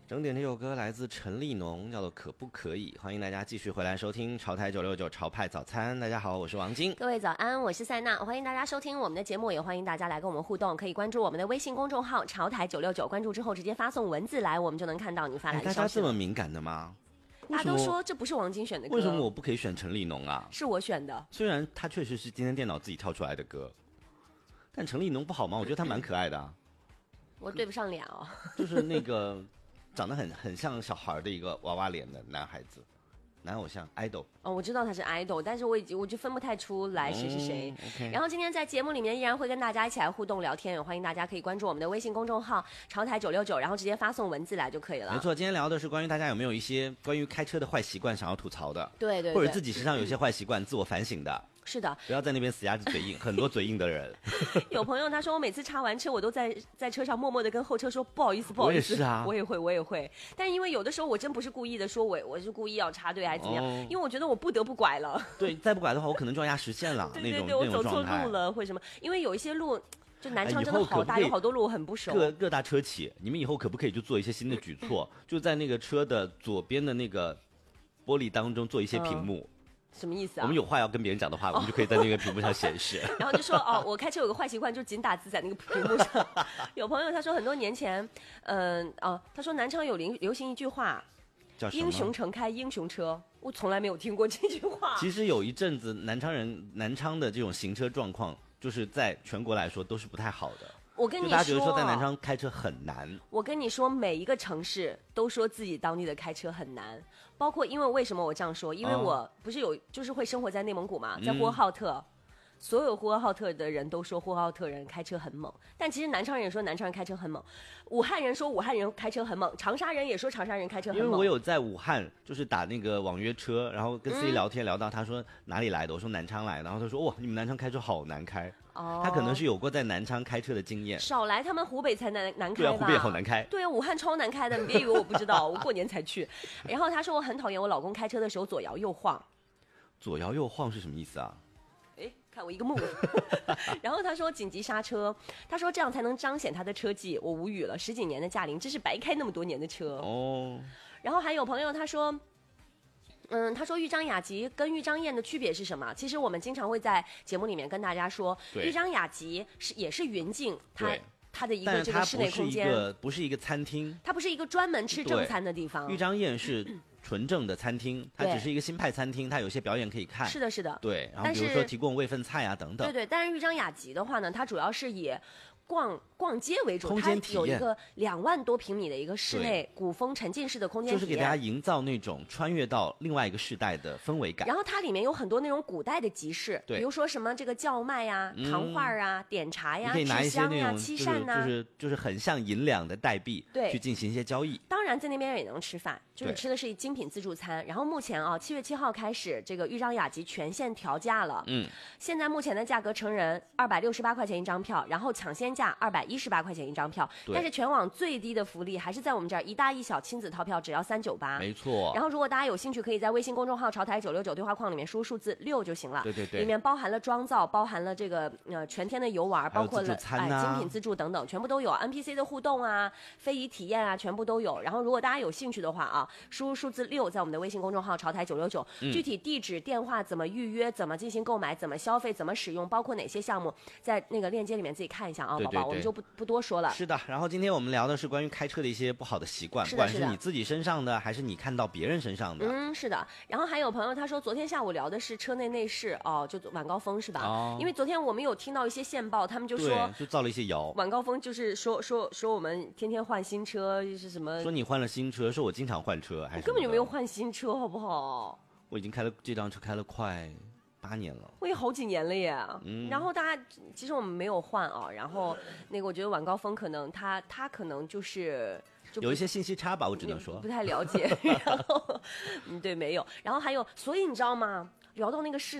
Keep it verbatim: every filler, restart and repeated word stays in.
整点这首歌来自陈立农，叫做《可不可以》。欢迎大家继续回来收听潮台九六九潮派早餐。大家好，我是王晶。 各位早安，我是塞娜，欢迎大家收听我们的节目，也欢迎大家来跟我们互动。可以关注我们的微信公众号潮台九六九，关注之后直接发送文字来，我们就能看到你发来的消息。 大家这么敏感的吗？ 大家都说这不是王晶选的歌， 为什么我不可以选陈立农啊？ 是我选的， 虽然他确实是今天电脑自己跳出来的歌，但陈立农不好吗？我觉得他蛮可爱的啊。 我对不上脸哦， 就是那个长得很很像小孩的一个娃娃脸的男孩子，男偶像 idol。 哦，我知道他是 idol， 但是我已经我就分不太出来谁是谁。 嗯 okay。 然后今天在节目里面依然会跟大家一起来互动聊天，也欢迎大家可以关注我们的微信公众号潮台九六九，然后直接发送文字来就可以了。 没错，今天聊的是关于大家有没有一些关于开车的坏习惯想要吐槽的， 对 对, 对， 或者自己身上有一些坏习惯自我反省的。 是的， 不要在那边死鸭子嘴硬，很多嘴硬的人。 有朋友他说我每次插完车，我都在在车上默默的跟后车说不好意思，不好意思。 我也是啊， 我也会，我也会。但因为有的时候我真不是故意的，说我我是故意要插队还是怎么样、哦，因为我觉得我不得不拐了。 对，再不拐的话，我可能就要压实线了。 对对对， 那种我走错路了，或什么？因为有一些路。就南昌真的好大， 可可有好多路我很不熟。 各各大车企，你们以后可不可以就做一些新的举措？就在那个车的左边的那个玻璃当中做一些屏幕。嗯， 什么意思啊？ 我们有话要跟别人讲的话，我们就可以在那个屏幕上显示。 然后就说哦，我开车有个坏习惯，就仅打字在那个屏幕上。有朋友他说很多年前，嗯、呃、哦，他说南昌有流流行一句话， 叫什么？ 英雄城开英雄车。我从来没有听过这句话。 其实有一阵子南昌人南昌的这种行车状况，就是在全国来说都是不太好的。 我跟你说， 大家觉得说在南昌开车很难。 我跟你说，每一个城市都说自己当地的开车很难，包括因为为什么我这样说？因为我不是有就是会生活在内蒙古嘛，在呼和浩特。嗯，所有呼和浩特的人都说呼和浩特人开车很猛，但其实南昌人也说南昌人开车很猛，武汉人说武汉人开车很猛，长沙人也说长沙人开车很猛。 因为我有在武汉就是打那个网约车，然后跟司机聊天、嗯、聊到他说哪里来的，我说南昌来的，然后他说哇你们南昌开车好难开。哦，他可能是有过在南昌开车的经验。 少来，他们湖北才难难开吧？ 对啊，湖北也好难开。 对啊，武汉超难开的，你别以为我不知道，我过年才去。然后他说我很讨厌我老公开车的时候左摇右晃。 左摇右晃是什么意思啊？ 哎，看我一个目。然后他说紧急刹车，他说这样才能彰显他的车技。我无语了，十几年的驾龄，真是白开那么多年的车哦。然后还有朋友他说。嗯，他说豫章雅集跟豫章燕的区别是什么？其实我们经常会在节目里面跟大家说，豫章雅集是也是云境，它它的一个这个室内空间， 但是它不是一个不是一个餐厅， 它不是一个专门吃正餐的地方。 豫章燕是纯正的餐厅，它只是一个新派餐厅，它有些表演可以看。 是的，是的。 对，然后比如说提供喂饭菜啊等等。 对对，但是豫章雅集的话呢，它主要是以逛逛街为主， 空间体验， 它有一个两万多平米的一个室内古风沉浸式的空间体验， 就是给大家营造那种穿越到另外一个世代的氛围感。 然后它里面有很多那种古代的集市，比如说什么这个叫卖呀、嗯、糖画啊、点茶呀、纸箱呀、漆扇呐， 就是就是很像银两的代币， 对， 去进行一些交易。 当然在那边也能吃饭，就是吃的是精品自助餐。然后目前啊，七月七号开始，这个豫章雅集全线调价了。嗯，现在目前的价格，成人二百六十八块钱一张票，然后抢先价二百一十八块钱一张票。但是全网最低的福利还是在我们这儿，一大一小亲子套票只要三九八。 没错。 然后如果大家有兴趣，可以在微信公众号潮台九六九对话框里面输入数字六就行了。 对对对。 里面包含了妆造，包含了这个呃全天的游玩，包括了哎、呃、精品自助等等，全部都有。N P C 的互动啊，非遗体验啊，全部都有。然后如果大家有兴趣的话啊，输入数字六在我们的微信公众号潮台九六九，具体地址、电话怎么预约，怎么进行购买，怎么消费，怎么使用，包括哪些项目，在那个链接里面自己看一下啊， 对对对， 宝宝，我们就不不多说了。 是的，然后今天我们聊的是关于开车的一些不好的习惯，不管是你自己身上的，还是你看到别人身上的。 嗯，是的。然后还有朋友他说，昨天下午聊的是车内内饰哦，就晚高峰是吧？哦。因为昨天我们有听到一些线报，他们就说就造了一些谣。 晚高峰就是说说说我们天天换新车是什么？ 说你换了新车，说我经常换车，还是根本就没有换新车，好不好？ 我已经开了这辆车开了快八年了， 我也好几年了耶。嗯，然后大家其实我们没有换啊，然后那个我觉得晚高峰可能他他可能就是就有一些信息差吧，我只能说不太了解。然后嗯，对，没有。然后还有，所以你知道吗？聊到那个室